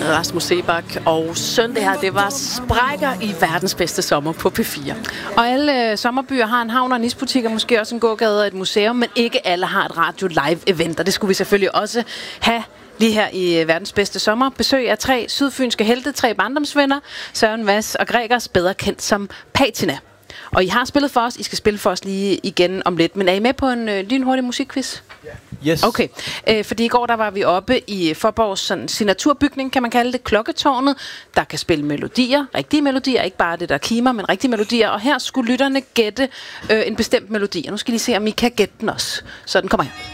Rasmus Seebach og søn, det her, det var Sprækker i verdens bedste sommer på P4. Og alle sommerbyer har en havn og en isbutik, og måske også en gågade og et museum, men ikke alle har et radio live event, og det skulle vi selvfølgelig også have lige her i verdens bedste sommer. Besøg af 3 sydfynske helte, 3 barndomsvenner, Søren, Mads og Gregers, bedre kendt som Patina. Og I har spillet for os, I skal spille for os lige igen om lidt, men er I med på en lynhurtig musikquiz? Yes. Okay, fordi i går der var vi oppe i Fåborgs sådan signaturbygning, kan man kalde det, Klokketårnet, der kan spille melodier, rigtige melodier, ikke bare det der kimer, men rigtige melodier, og her skulle lytterne gætte en bestemt melodi, og nu skal I se, om I kan gætte den også. Så den kommer her.